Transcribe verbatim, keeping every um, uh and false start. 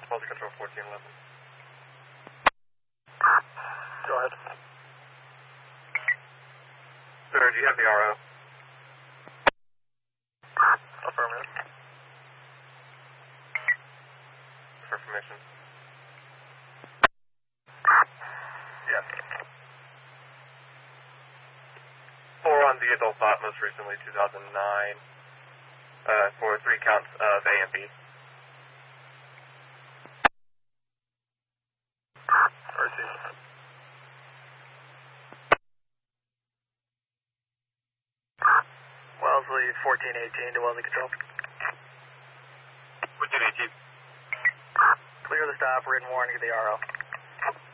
Wellesley Control fourteen eleven. Go ahead. Sir, do you have the R O? Affirmative. For information. Yes. Four on the adult bot, most recently two thousand nine, uh, for three counts of A and B. Receive. Wellesley fourteen eighteen to Wellesley Control. fourteen eighteen. Clear the stop, written warning to the R O.